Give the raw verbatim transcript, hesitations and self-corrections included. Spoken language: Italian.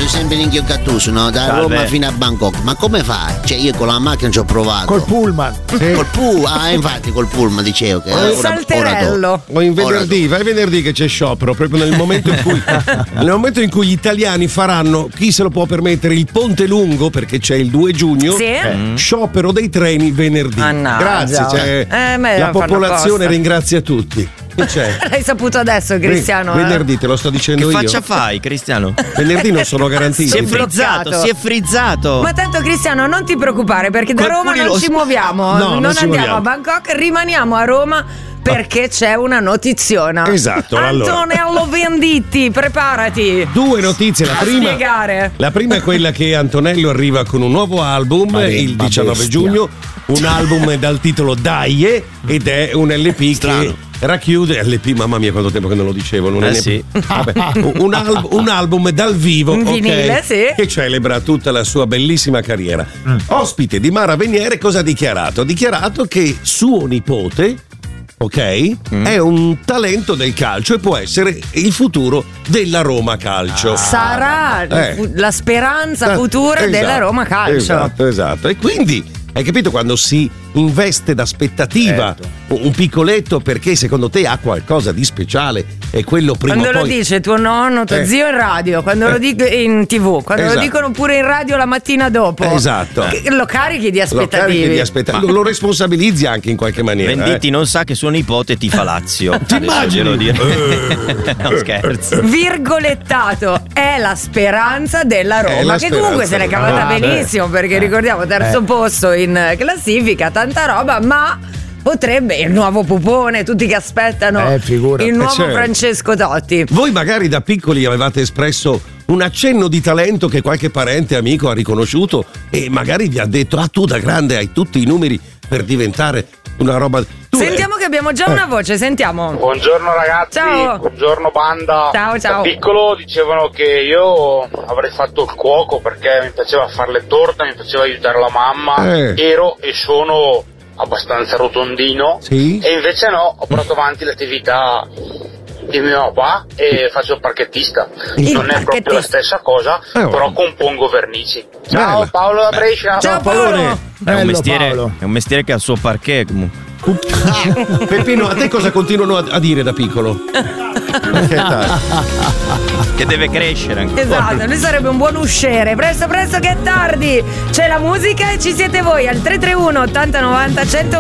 sempre in Gattuso, no? Da Salve. Roma fino a Bangkok. Ma come fa? Cioè io con la macchina ci ho provato. Col pullman. Sì. Col pullman, ah infatti col pullman dicevo che Un ora- salterello. O in venerdì, vai venerdì che c'è sciopero, proprio nel momento in cui nel momento in cui gli italiani faranno, chi se lo può permettere, il Ponte Lungo, perché c'è il due giugno, Sì. eh, sciopero dei treni venerdì. Mannaggia. Grazie, cioè, Eh, me la lo fanno popolazione apposta. ringrazia tutti. Che c'è? L'hai saputo adesso, Cristiano? Ven- eh? venerdì te lo sto dicendo Che io. faccia fai, Cristiano? Venerdì non sono garantiti. Si è Bloccato. frizzato, si è frizzato. Ma tanto Cristiano non ti preoccupare perché da Qualcuno Roma non lo- ci muoviamo, No, non non ci andiamo muoviamo. a Bangkok, rimaniamo a Roma perché c'è una notiziona. Esatto, allora. Antonello Venditti, preparati Due notizie, la a prima spiegare. La prima è quella che Antonello arriva con un nuovo album Marimba il diciannove bestia. giugno, un album dal titolo Daie ed è un L P Strano. che racchiude L P, mamma mia quanto tempo che non lo dicevo, non è Eh ne- sì. Vabbè, un, al- un album dal vivo, Un ok, vinile, sì. che celebra tutta la sua bellissima carriera. Ospite di Mara Veniere cosa ha dichiarato? Ha dichiarato che suo nipote, ok, è un talento del calcio e può essere il futuro della Roma Calcio. Sarà Eh. fu- la speranza futura Esatto, della Roma Calcio. Esatto, esatto. E quindi hai capito quando si investe d'aspettativa Certo. un piccoletto perché secondo te ha qualcosa di speciale e quello prima Quando o lo poi dice tuo nonno, tuo Eh. zio in radio, quando lo dico in tv, quando Esatto. lo dicono pure in radio la mattina dopo. Esatto. Che- Lo carichi di lo aspettative. carichi di aspettative, lo, lo responsabilizzi anche in qualche maniera. Venditti eh. non sa che suo nipote tifa Lazio. Ti Adesso immagini? glielo dire. Eh. No, scherzo. Virgolettato è la speranza della È Roma, la che comunque se l'è speranza cavata della Roma. benissimo perché ricordiamo terzo Eh. posto in classifica, tanta roba, ma potrebbe il nuovo pupone, tutti che aspettano Eh, figurati. il nuovo Eh, certo. Francesco Totti. Voi magari da piccoli avevate espresso un accenno di talento che qualche parente amico ha riconosciuto e magari vi ha detto ah tu da grande hai tutti i numeri per diventare una roba. Tu, Sentiamo che abbiamo già Eh. una voce, sentiamo. Buongiorno ragazzi, Ciao. buongiorno banda. Ciao, ciao. Da piccolo dicevano che io avrei fatto il cuoco perché mi piaceva fare le torte, mi piaceva aiutare la mamma, Eh. ero e sono abbastanza rotondino Sì? e invece no, ho portato avanti l'attività di mio papà e faccio il parchettista. Il non è proprio la parchettista. stessa cosa, Eh, però vabbè. compongo vernici. Ciao Bella. Paolo da Brescia. Ciao Paolone. Paolo. È un, Bello, mestiere, Paolo. è un mestiere che ha il suo parquet comunque. Peppino, a te cosa continuano a, a dire da piccolo? Perché dai. Che deve crescere anche. Esatto, lui sarebbe un buon usciere. Presto, presto che è tardi. C'è la musica e ci siete voi al tre tre uno ottanta novanta cento